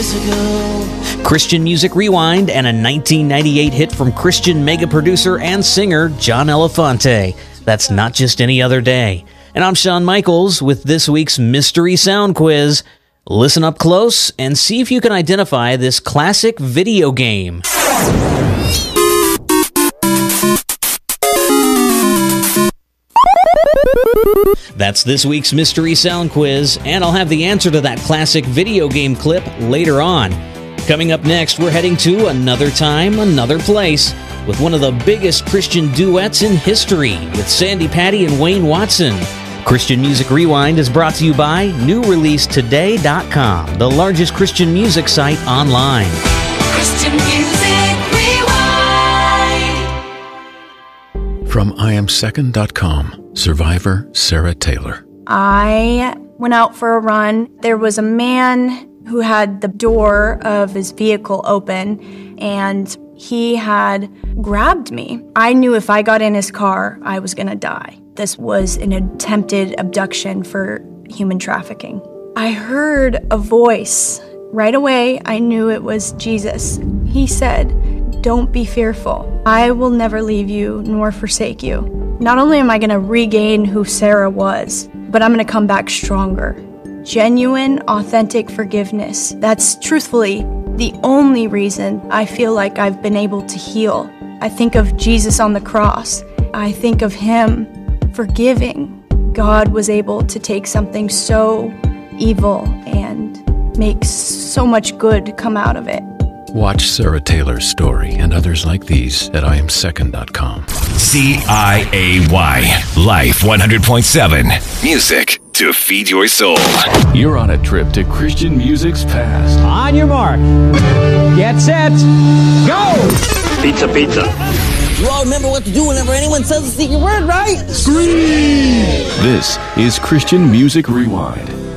years ago. Christian Music Rewind and a 1998 hit from Christian mega producer and singer John Elefante. That's Not Just Any Other Day. And I'm Shawn Michaels with this week's Mystery Sound Quiz. Listen up close and see if you can identify this classic video game. That's this week's Mystery Sound Quiz, and I'll have the answer to that classic video game clip later on. Coming up next, we're heading to Another Time, Another Place, with one of the biggest Christian duets in history, with Sandi Patty and Wayne Watson. Christian Music Rewind is brought to you by NewReleaseToday.com, the largest Christian music site online. Christian Music Rewind. From IamSecond.com, Survivor Sarah Taylor. I went out for a run. There was a man who had the door of his vehicle open, and he had grabbed me. I knew if I got in his car, I was going to die. This was an attempted abduction for human trafficking. I heard a voice. Right away, I knew it was Jesus. He said, "Don't be fearful. I will never leave you nor forsake you." Not only am I going to regain who Sarah was, but I'm going to come back stronger. Genuine, authentic forgiveness. That's truthfully the only reason I feel like I've been able to heal. I think of Jesus on the cross. I think of him forgiving. God was able to take something so evil and make so much good come out of it. Watch Sarah Taylor's story and others like these at IamSecond.com. CIAY Life 100.7. Music to feed your soul. You're on a trip to Christian music's past. On your mark. Get set. Go! Pizza, pizza. You all remember what to do whenever anyone says a secret word, right? Scream! This is Christian Music Rewind.